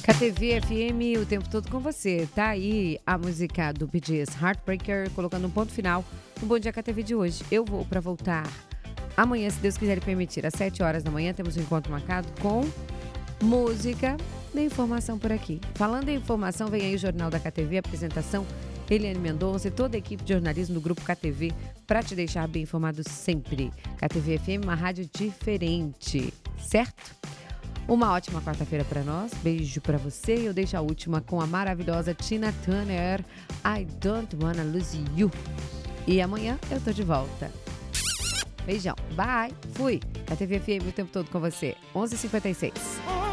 KTV FM o tempo todo com você. Tá aí a música do Bee Gees, Heartbreaker, colocando um ponto final no Bom Dia KTV de hoje. Eu vou para voltar amanhã, se Deus quiser e permitir, às 7 horas da manhã, temos um encontro marcado com música e informação por aqui. Falando em informação, vem aí o Jornal da KTV, apresentação Eliane Mendonça e toda a equipe de jornalismo do Grupo KTV para te deixar bem informado sempre. KTV FM, uma rádio diferente, certo? Uma ótima quarta-feira para nós, beijo para você. Eu deixo a última com a maravilhosa Tina Turner, I Don't Wanna Lose You. E amanhã eu tô de volta. Beijão, bye, fui. KTV FM o tempo todo com você, 11h56.